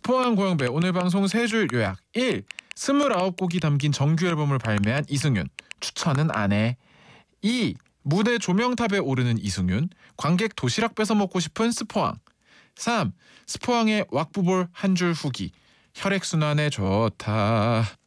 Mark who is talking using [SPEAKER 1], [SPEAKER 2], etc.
[SPEAKER 1] 스포한 고영배 오늘 방송 세 줄 요약. 1. 29곡이 담긴 정규 앨범을 발매한 이승윤. 추천은 안 해. 2. 무대 조명탑에 오르는 이승윤. 관객 도시락 뺏어 먹고 싶은 스포왕. 3. 스포왕의 왁부볼 한 줄 후기. 혈액순환에 좋다.